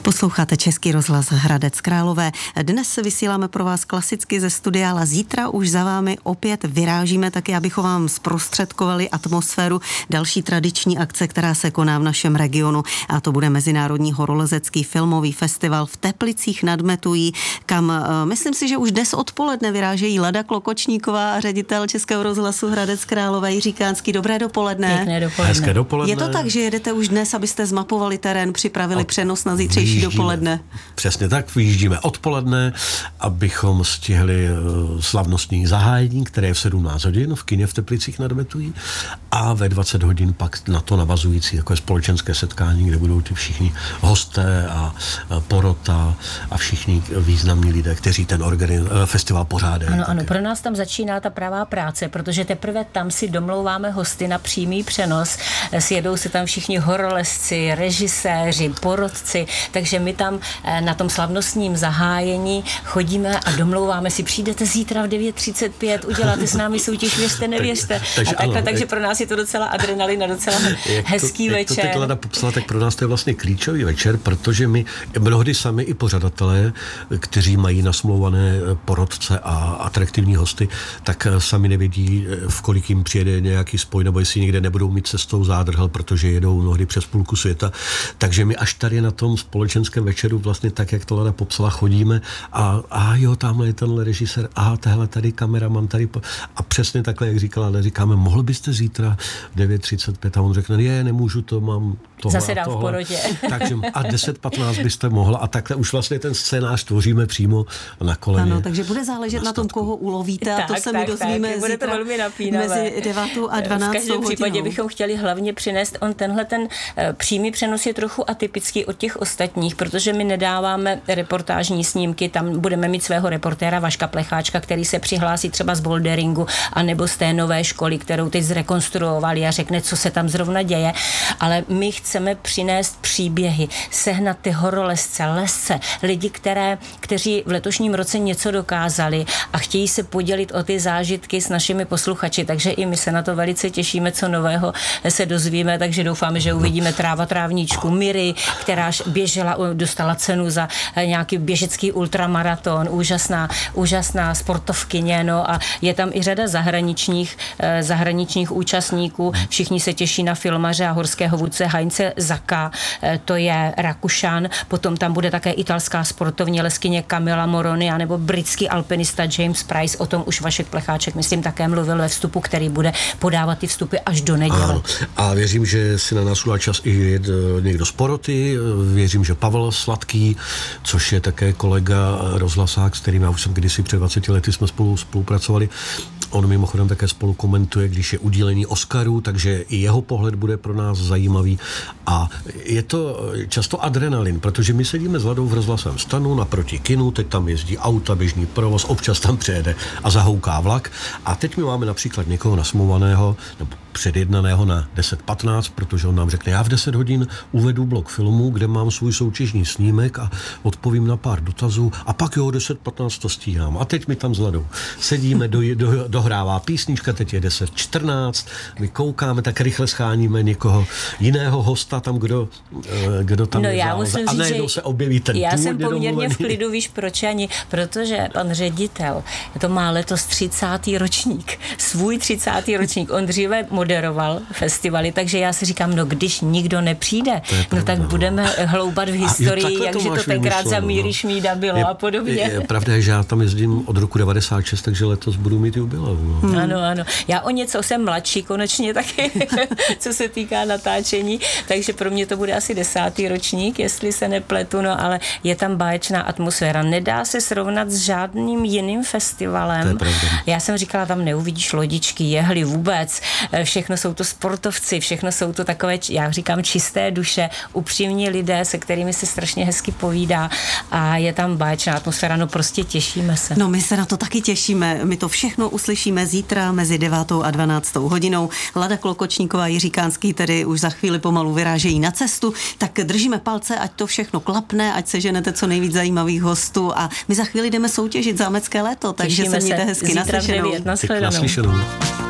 Posloucháte Český rozhlas Hradec Králové. Dnes se vysíláme pro vás klasicky ze studia, ale zítra už za vámi opět vyrážíme taky, abychom vám zprostředkovali atmosféru další tradiční akce, která se koná v našem regionu. A to bude Mezinárodní horolezecký filmový festival v Teplicích nad Metují, kam myslím si, že už dnes odpoledne vyrážejí Lada Klokočníková a ředitel Českého rozhlasu Hradec Králové Jiří Kánský. Dobré dopoledne. Pěkné dopoledne. Hezké dopoledne. Je to tak, že jedete už dnes, abyste zmapovali terén, připravili přenos na zítřejší dopoledne? Přesně tak, vyjíždíme odpoledne, abychom stihli slavnostní zahájení, které je v 17 hodin v kině v Teplicích nad Metují a ve 20 hodin pak na to navazující takové společenské setkání, kde budou ty všichni hosté a porota a všichni významní lidé, kteří ten festival pořádají. Ano, pro nás tam začíná ta pravá práce, protože teprve tam si domlouváme hosty na přímý přenos. Sjedou se tam všichni horolezci, režiséři, porotci, takže my tam na tom slavnostním zahájení chodíme a domlouváme si, přijdete zítra v 9:35, uděláte s námi soutěž, věřte, nevěřte. Takže pro nás je to docela adrenalin a docela hezký večer. Jak to teď Lada popsala, tak pro nás to je vlastně klíčový večer, protože my mnohdy sami i pořadatelé, kteří mají nasmlouvané porotce a atraktivní hosty, tak sami nevědí, v kolik jim přijede nějaký spoj, nebo jestli někde nebudou mít cestou zádrhel, protože jedou mnohdy přes půlku světa. Takže my až tady na tom společenském večeru vlastně tak, jak to Lada popsala, chodíme a jo, tamhle je tenhle režisér, tehle tady kameraman, tady a přesně takhle, jak říkala Lada, říkáme, mohl byste zítra v 9:35 a on řekne, nemůžu, to mám tohle. Zase dám v porotě. Takže a 10:15 byste mohla a takhle už vlastně ten scénář tvoříme přímo na koleně. Ano, takže bude záležet na tom, koho ulovíte a to se my dozvíme bude to velmi napínavé. Mezi 9 a 12 hodinou. V každém případě bychom chtěli hlavně přinést, ten přímý přenos je trochu atypický od těch ostatních, protože my nedáváme reportážní snímky, tam budeme mít svého reportéra Vaška Plecháčka, který se přihlásí třeba z boulderingu anebo z té nové školy, kterou teď zrekonstruovali a řekne, co se tam zrovna děje, ale my chceme přinést příběhy, sehnat ty horolezce, lesce, lidi, kteří v letošním roce něco dokázali a chtějí se podělit o ty zážitky s našimi posluchači, takže i my se na to velice těšíme, co nového se dozvíme, takže doufáme, že uvidíme Tráva trávníčku Miry, která běžela, dostala cenu za nějaký běžecký ultramaraton, úžasná sportovkyně, a je tam i řada zahraničních účastníků, všichni se těší na filmaře a horského vůdce Heinze Zacka, to je Rakušan, potom tam bude také italská sportovní leskyně Camilla Moroni, anebo britský alpinista James Price, o tom už Vašek Plecháček, myslím, také mluvil ve vstupu, který bude podávat ty vstupy až do neděle. Ano. A věřím, že si na nás udělá čas i někdo z poroty, věřím, že Pavel Sladký, což je také kolega rozhlasák, s kterým já už jsem kdysi před 20 lety jsme spolupracovali. On mimochodem také spolu komentuje, když je udílení Oscarů, takže i jeho pohled bude pro nás zajímavý. A je to často adrenalin, protože my sedíme s Ladou v rozhlasovém stanu naproti kinu, teď tam jezdí auta, běžný provoz, občas tam přejede a zahouká vlak. A teď my máme například někoho nasmouvaného nebo předjednaného na 10:15, protože on nám řekne, já v 10 hodin uvedu blok filmu, kde mám svůj soutěžní snímek a odpovím na pár dotazů a pak 10:15 to stíhám. A teď my tam s Ladou sedíme, dohrává písnička, teď je 10:14, my koukáme, tak rychle scháníme někoho jiného hosta tam, kdo tam je záloze. A najednou se objeví ten já jsem poměrně v klidu, víš proč ani? Protože pan ředitel, to má letos 30. ročník, svůj 30. ročník, on dříve moderoval festivaly, takže já si říkám, když nikdo nepřijde, tak budeme hloubat v historii, jakže to tenkrát za Míry Šmída bylo a podobně. Je pravda, že já tam jezdím od roku 96, takže letos budu mít jubileu. Ano. Já o něco jsem mladší konečně taky, co se týká natáčení, takže pro mě to bude asi 10. ročník, jestli se nepletu, ale je tam báječná atmosféra. Nedá se srovnat s žádným jiným festivalem. Já jsem říkala, tam neuvidíš lodičky, jehly vůbec, všechno jsou to sportovci, všechno jsou to takové, já říkám, čisté duše, upřímní lidé, se kterými se strašně hezky povídá a je tam báječná atmosféra, prostě těšíme se. My se na to taky těšíme, my to všechno uslyšíme zítra mezi 9 a 12 hodinou. Lada Klokočníková, Jiří Kánský tedy už za chvíli pomalu vyrážejí na cestu, tak držíme palce, ať to všechno klapne, ať seženete co nejvíc zajímavých hostů a my za chvíli jdeme soutěžit Zámecké léto, takže se mějte hezky. Naslyšenou. Naslyšenou.